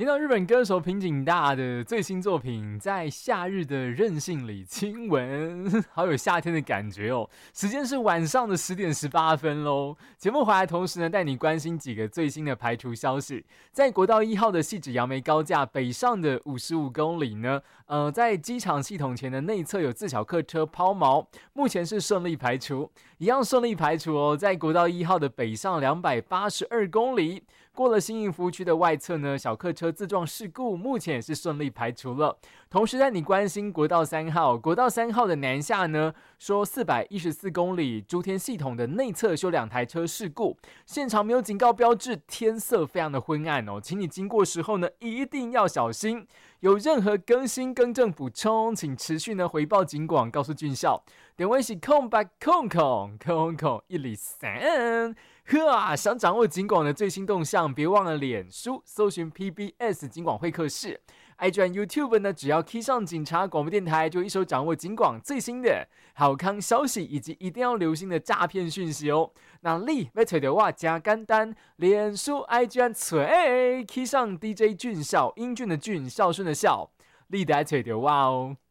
听到日本歌手平井大的最新作品《在夏日的任性里亲吻》，好有夏天的感觉哦。时间是晚上的10:18咯。节目回来同时呢，带你关心几个最新的排除消息。在国道1号的汐止杨梅高架北上的55公里呢，在机场系统前的内侧有自小客车抛锚，目前是顺利排除，一样顺利排除哦。在国道1号的北上282公里。过了新营服务区的外侧呢，小客车自撞事故目前也是顺利排除了。同时，在你关心国道3号，国道3号的南下呢，说414公里诸天系统的内侧修2台车事故，现场没有警告标志，天色非常的昏暗哦，请你经过时候呢一定要小心。有任何更新更正补充，请持续呢回报警广，告诉军校。点位是空103。想掌握警广的最新动向，别忘了脸书搜寻 PBS 警广会客室。IG 和 YouTube 呢，只要 key 上警察广播电台，就一手掌握警广最新的好康消息，以及一定要留心的诈骗讯息哦。那你要找到我加简单，脸书 IG 和key 上 DJ 俊孝，英俊的俊，孝顺的孝，你得找到我哦。